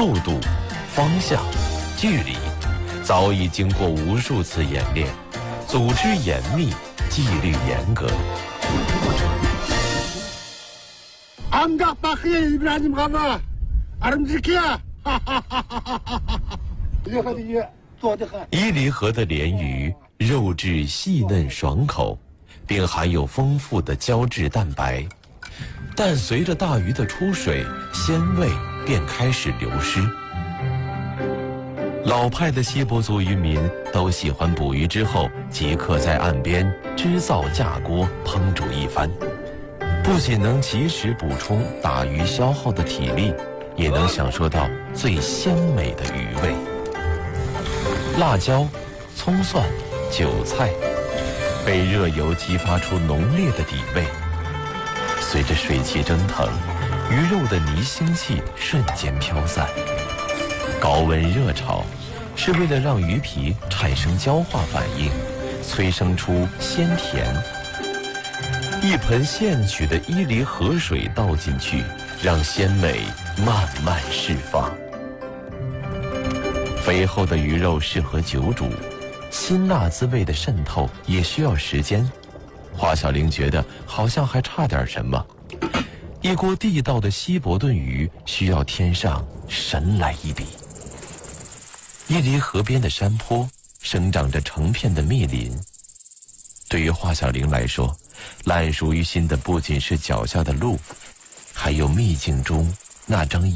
速度、方向、距离，早已经过无数次演练，组织严密，纪律严格。 Anggap pakai Ibrahim Ghana, Aramzikia， 伊犁河的鲢鱼肉质细嫩爽口，并含有丰富的胶质蛋白，但随着大鱼的出水，鲜味便开始流失。老派的锡伯族渔民都喜欢捕鱼之后即刻在岸边支灶架锅烹煮一番，不仅能及时补充打鱼消耗的体力，也能享受到最鲜美的鱼味。辣椒、葱蒜、韭菜被热油激发出浓烈的底味，随着水汽蒸腾，鱼肉的泥腥气瞬间飘散。高温热炒是为了让鱼皮产生焦化反应，催生出鲜甜。一盆现取的伊犁河水倒进去，让鲜美慢慢释放。肥厚的鱼肉适合久煮，辛辣滋味的渗透也需要时间。华小玲觉得好像还差点什么，一锅地道的锡伯炖鱼需要添上神来一笔。伊犁河边的山坡生长着成片的密林，对于华小玲来说，烂熟于心的不仅是脚下的路，还有秘境中那张